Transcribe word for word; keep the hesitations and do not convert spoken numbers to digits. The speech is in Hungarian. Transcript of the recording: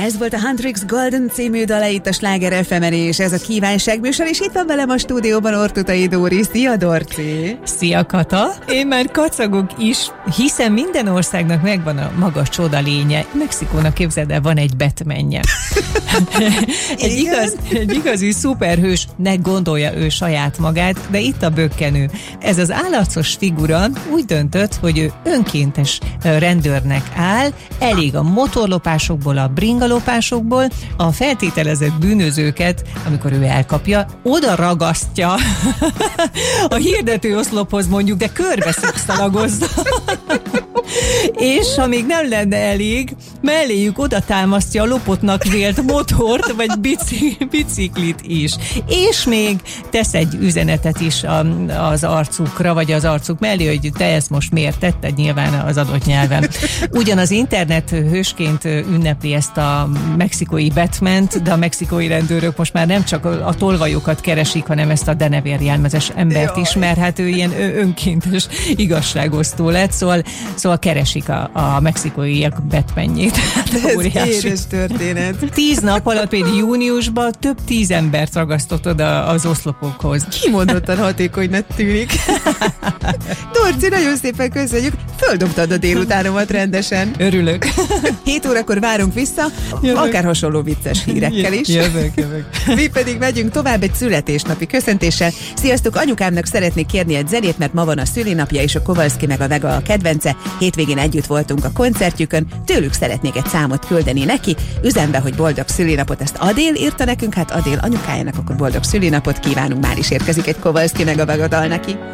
Ez volt a Hendrix Golden című dala itt a Sláger ef em-en, és ez a kívánságműsor, és itt van velem a stúdióban Ortutai Dóri. Szia, Dorci! Szia, Kata! Én már kacagok is, hiszen minden országnak megvan a maga csoda lénye. Mexikónak, képzeld el, van egy Batmanje. egy, igaz, egy igazi szuperhősnek gondolja ő saját magát, de itt a bökkenő. Ez az állatos figura úgy döntött, hogy ő önkéntes rendőrnek áll, elég a motorlopásokból, a bringalopásokból, a feltételezett bűnözőket, amikor ő elkapja, oda ragasztja a hirdető oszlophoz mondjuk, de körbe szikszalagozza. És ha még nem lenne elég, melléjük oda támasztja a lopottnak vélt motort, vagy bici- biciklit is. És még tesz egy üzenetet is a, az arcukra, vagy az arcuk mellé, hogy te ezt most miért tetted, nyilván az adott nyelven. Ugyan az internet hősként ünnepli ezt a mexikói Batmant, de a mexikói rendőrök most már nem csak a tolvajokat keresik, hanem ezt a denevér jelmezes embert is, mert hát ő ilyen önkéntes igazságosztó lett, szóval, szóval keresik a, a mexikóiak Batmanjét. Ez édes történet. Tíz nap alatt, például júniusban több tíz embert ragasztott oda az oszlopokhoz. Kimondottan hatékonynak tűnik. Dorci, nagyon szépen köszönjük. Földobtad a délutánomat rendesen. Örülök. Hét órakor várunk vissza, jövök. Akár hasonló vicces hírekkel is. Jövök, jövök. Mi pedig megyünk tovább egy születésnapi köszöntéssel. Sziasztok, anyukámnak szeretnék kérni egy zenét, mert ma van a szülinapja, és a Kowalski meg a Vega a kedvence. Hétvégén együtt voltunk a koncertjükön, tőlük szeretnék egy számot küldeni neki. Üzenve, hogy boldog szülinapot, ezt Adél írta nekünk, hát Adél anyukájának akkor boldog szülinapot kívánunk, már is érkezik egy Kowalski meg a Vega dal neki.